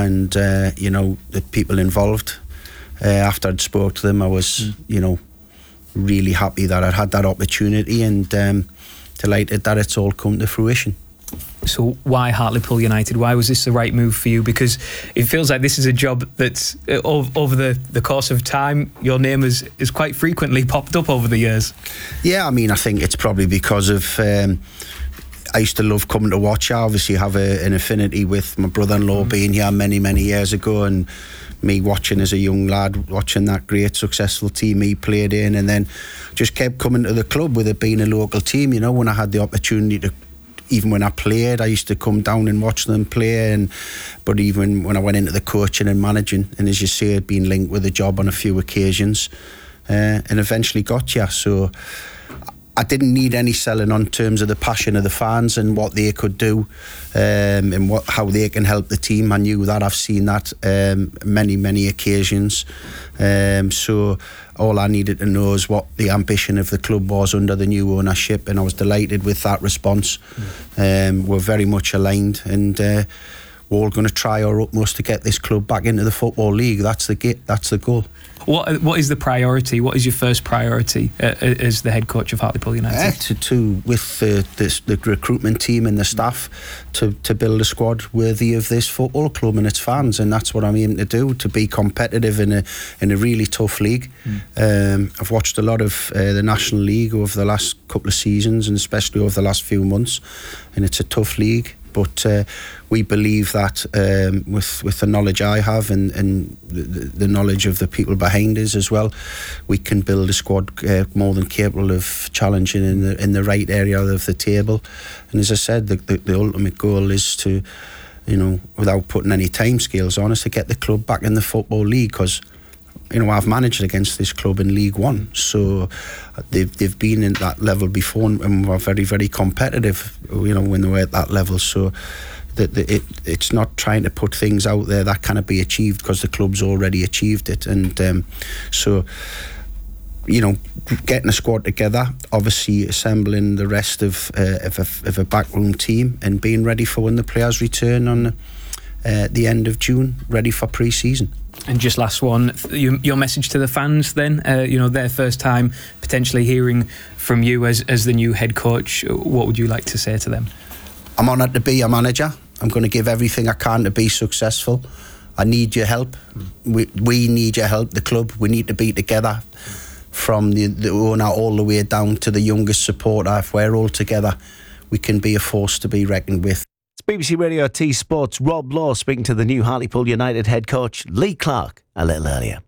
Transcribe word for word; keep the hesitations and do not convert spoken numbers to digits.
and uh, you know, the people involved. Uh, after I'd spoke to them, I was, mm. you know, really happy that I'd had that opportunity, and um, delighted that it's all come to fruition. So why Hartlepool United? Why was this the right move for you? Because it feels like this is a job that's, uh, over the, the course of time, your name has, has quite frequently popped up over the years. Yeah, I mean, I think it's probably because of... Um, I used to love coming to watch. I obviously have a, an affinity with my brother-in-law mm. being here many, many years ago, and me watching as a young lad, watching that great successful team he played in, and then just kept coming to the club with it being a local team. You know, when I had the opportunity to, even when I played, I used to come down and watch them play, and but even when I went into the coaching and managing, and as you say, I'd been linked with the job on a few occasions, uh, and eventually got here. So I didn't need any selling on terms of the passion of the fans and what they could do, um, and what how they can help the team. I knew that. I've seen that um, many, many occasions. Um, so all I needed to know is what the ambition of the club was under the new ownership, and I was delighted with that response. Mm. Um, we're very much aligned, and uh, we're all going to try our utmost to get this club back into the Football League. That's the ge- that's the goal. What What is the priority? What is your first priority uh, as the head coach of Hartlepool United? Uh, to, to with the, this, the recruitment team and the staff, to, to build a squad worthy of this football club and its fans, and that's what I'm aiming to do. To be competitive in a in a really tough league. Mm. Um, I've watched a lot of uh, the National League over the last couple of seasons, and especially over the last few months, and it's a tough league. But uh, we believe that um, with with the knowledge I have, and, and the, the knowledge of the people behind us as well, we can build a squad uh, more than capable of challenging in the in the right area of the table. And as I said, the, the, the ultimate goal is to, you know, without putting any timescales on, is to get the club back in the Football League, because, you know, I've managed against this club in League One, so they've they've been in that level before, and were very, very competitive, you know, when they were at that level. So that it it's not trying to put things out there that cannot be achieved, because the club's already achieved it. And um, so, you know, getting a squad together, obviously assembling the rest of uh, of, a, of a backroom team, and being ready for when the players return on uh, the end of June, ready for pre-season. And just last one, your, your message to the fans then, uh, you know, their first time potentially hearing from you as, as the new head coach. What would you like to say to them? I'm honoured to be a manager. I'm going to give everything I can to be successful. I need your help. We, we need your help, the club. We need to be together, from the, the owner all the way down to the youngest supporter. If we're all together, we can be a force to be reckoned with. B B C Radio T Sports' Rob Law speaking to the new Hartlepool United head coach Lee Clark a little earlier.